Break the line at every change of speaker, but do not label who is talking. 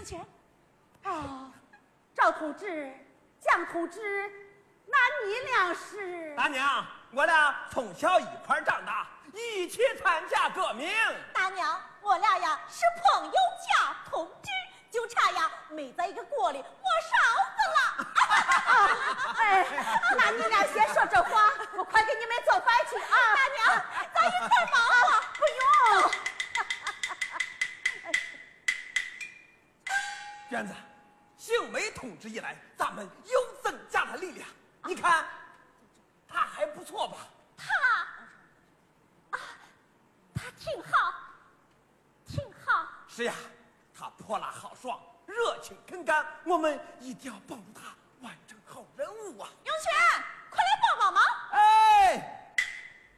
泉。哦，赵同志、蒋同志，那你俩是？
大娘，我俩从小一块儿长大，一起参加革命。
大娘，我俩呀是朋友加同志，就差呀没在一个锅里磨勺子了。
哎，那你俩先说这话，我快给你们做饭去啊！
大娘，咱一块儿忙活。
不用。
娟子，杏梅同志一来，咱们又增加了力量。你看，他还不错吧？
他挺好，挺好。
是呀，他泼辣豪爽，热情肯干，我们一定要帮助他完成好任务啊！
永泉。